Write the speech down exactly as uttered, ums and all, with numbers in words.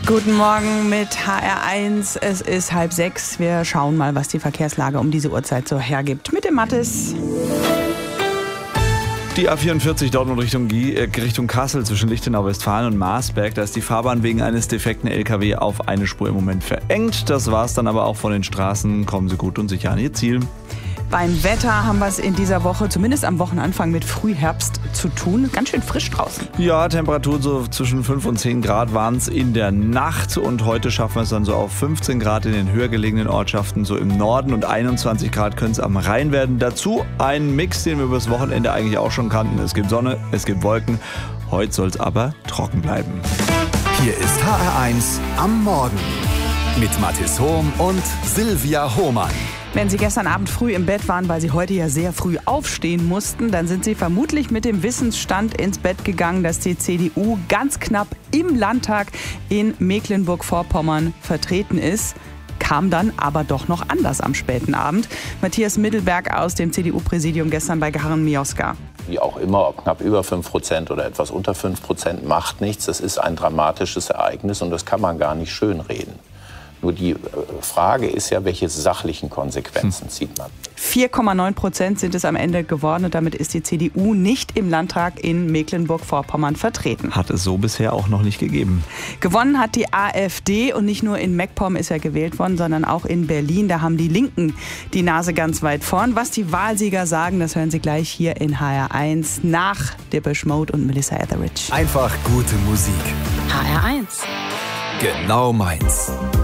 Guten Morgen mit H R eins. Es ist halb sechs. Wir schauen mal, was die Verkehrslage um diese Uhrzeit so hergibt. Mit dem Mathis. Die A vierundvierzig Dortmund Richtung, Richtung Kassel zwischen Lichtenau, Westfalen und Marsberg. Da ist die Fahrbahn wegen eines defekten L K W auf eine Spur im Moment verengt. Das war's dann aber auch von den Straßen. Kommen Sie gut und sicher an Ihr Ziel. Beim Wetter haben wir es in dieser Woche, zumindest am Wochenanfang, mit Frühherbst zu tun. Ganz schön frisch draußen. Ja, Temperaturen so zwischen fünf und zehn Grad waren es in der Nacht. Und heute schaffen wir es dann so auf fünfzehn Grad in den höher gelegenen Ortschaften, so im Norden. Und einundzwanzig Grad können es am Rhein werden. Dazu ein Mix, den wir übers Wochenende eigentlich auch schon kannten. Es gibt Sonne, es gibt Wolken. Heute soll es aber trocken bleiben. Hier ist H R eins am Morgen mit Mathis Hohm und Silvia Hohmann. Wenn Sie gestern Abend früh im Bett waren, weil Sie heute ja sehr früh aufstehen mussten, dann sind Sie vermutlich mit dem Wissensstand ins Bett gegangen, dass die C D U ganz knapp im Landtag in Mecklenburg-Vorpommern vertreten ist. Kam dann aber doch noch anders am späten Abend. Matthias Middelberg aus dem C D U-Präsidium gestern bei Garen Mioska. Wie auch immer, ob knapp über fünf Prozent oder etwas unter fünf Prozent, macht nichts. Das ist ein dramatisches Ereignis und das kann man gar nicht schönreden. Nur die Frage ist ja, welche sachlichen Konsequenzen zieht man? vier Komma neun Prozent sind es am Ende geworden und damit ist die C D U nicht im Landtag in Mecklenburg-Vorpommern vertreten. Hat es so bisher auch noch nicht gegeben. Gewonnen hat die AfD und nicht nur in MacPom ist er gewählt worden, sondern auch in Berlin. Da haben die Linken die Nase ganz weit vorn. Was die Wahlsieger sagen, das hören Sie gleich hier in H R eins nach Depeche Mode und Melissa Etheridge. Einfach gute Musik. H R eins. Genau meins.